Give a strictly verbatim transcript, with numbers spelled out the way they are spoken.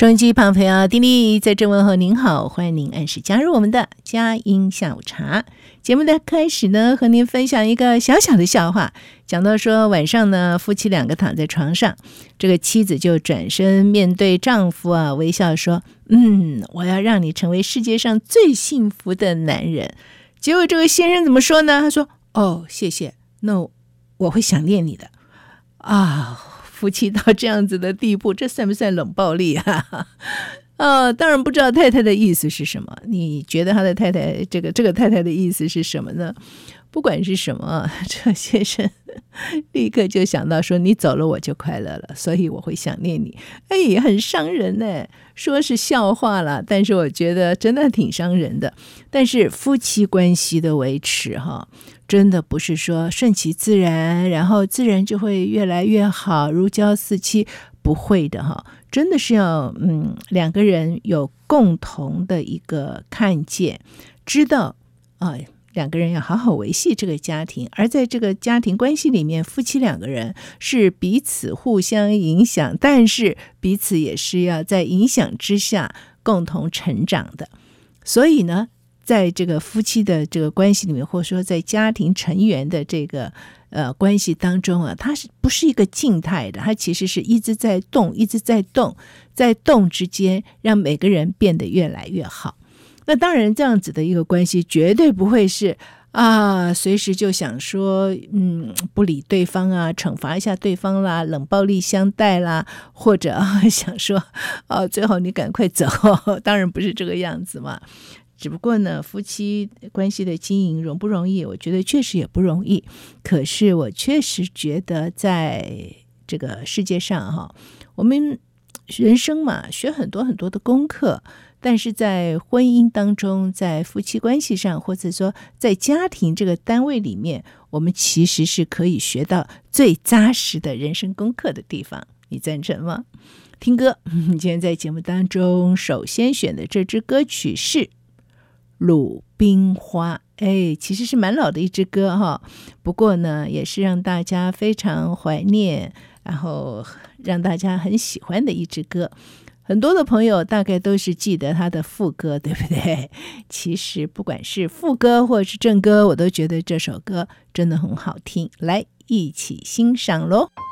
收音机旁朋友，丁莉在这问候您好，欢迎您按时加入我们的佳音下午茶节目的开始呢，和您分享一个小小的笑话。讲到说晚上呢，夫妻两个躺在床上，这个妻子就转身面对丈夫啊，微笑说：嗯，我要让你成为世界上最幸福的男人。结果这个先生怎么说呢？他说：哦，谢谢，那我会想念你的啊。夫妻到这样子的地步，这算不算冷暴力啊？呃，当然不知道太太的意思是什么。你觉得他的太太，这个这个太太的意思是什么呢？不管是什么，这先生立刻就想到说，你走了我就快乐了，所以我会想念你。哎，很伤人呢。说是笑话了，但是我觉得真的挺伤人的。但是夫妻关系的维持哈，真的不是说顺其自然，然后自然就会越来越好，如胶似漆，不会的哈。真的是要嗯，两个人有共同的一个看见，知道啊。呃两个人要好好维系这个家庭，而在这个家庭关系里面，夫妻两个人是彼此互相影响，但是彼此也是要在影响之下共同成长的。所以呢，在这个夫妻的这个关系里面，或者说在家庭成员的这个呃关系当中啊，它是不是一个静态的？它其实是一直在动，一直在动，在动之间，让每个人变得越来越好。那当然，这样子的一个关系绝对不会是啊，随时就想说，嗯，不理对方啊，惩罚一下对方啦，冷暴力相待啦，或者啊，想说，哦，最后你赶快走，当然不是这个样子嘛。只不过呢，夫妻关系的经营容不容易？我觉得确实也不容易。可是我确实觉得，在这个世界上哈，我们人生嘛，学很多很多的功课。但是在婚姻当中，在夫妻关系上，或者说在家庭这个单位里面，我们其实是可以学到最扎实的人生功课的地方。你赞成吗？听歌，今天在节目当中首先选的这支歌曲是《鲁冰花》。哎，其实是蛮老的一支歌哈，不过呢，也是让大家非常怀念，然后让大家很喜欢的一支歌。很多的朋友大概都是记得他的副歌，对不对？其实不管是副歌或是正歌，我都觉得这首歌真的很好听，来一起欣赏咯。